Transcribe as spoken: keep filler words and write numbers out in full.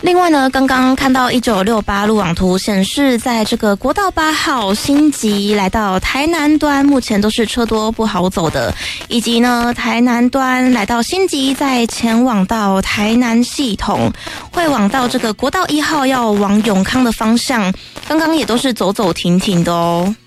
另外呢，刚刚看到一九六八路网图显示，在这个国道八号新集来到台南端，目前都是车多不好走的，以及呢台南端来到新集，再前往到台南系统，会往到这个国道一号要往永康的方向，刚刚也都是走走停停的哦。